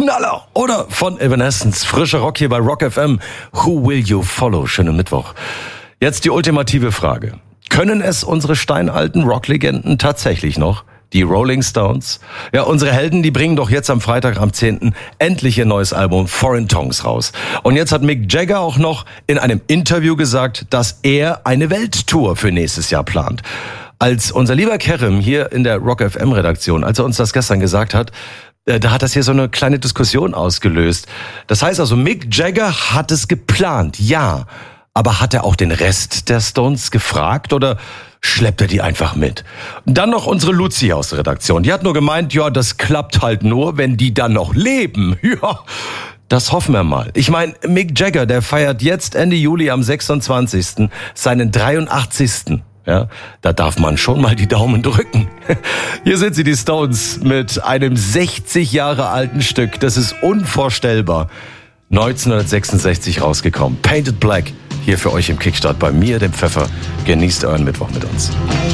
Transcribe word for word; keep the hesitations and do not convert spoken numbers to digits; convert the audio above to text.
Knaller. Oder von Evanescence, frischer Rock hier bei Rock F M. Who will you follow? Schönen Mittwoch. Jetzt die ultimative Frage. Können es unsere steinalten Rocklegenden tatsächlich noch? Die Rolling Stones? Ja, unsere Helden, die bringen doch jetzt am Freitag, am zehnten endlich ihr neues Album Foreign Tongues raus. Und jetzt hat Mick Jagger auch noch in einem Interview gesagt, dass er eine Welttour für nächstes Jahr plant. Als unser lieber Kerem hier in der Rock F M Redaktion, als er uns das gestern gesagt hat, da hat das hier so eine kleine Diskussion ausgelöst. Das heißt also, Mick Jagger hat es geplant, ja. Aber hat er auch den Rest der Stones gefragt oder schleppt er die einfach mit? Dann noch unsere Luzi aus der Redaktion. Die hat nur gemeint, ja, das klappt halt nur, wenn die dann noch leben. Ja, das hoffen wir mal. Ich meine, Mick Jagger, der feiert jetzt Ende Juli am sechsundzwanzigsten seinen dreiundachtzigsten Ja, da darf man schon mal die Daumen drücken. Hier sind sie, die Stones, mit einem sechzig Jahre alten Stück. Das ist unvorstellbar. neunzehnhundertsechsundsechzig rausgekommen. Painted Black. Hier für euch im Kickstart bei mir, dem Pfeffer. Genießt euren Mittwoch mit uns.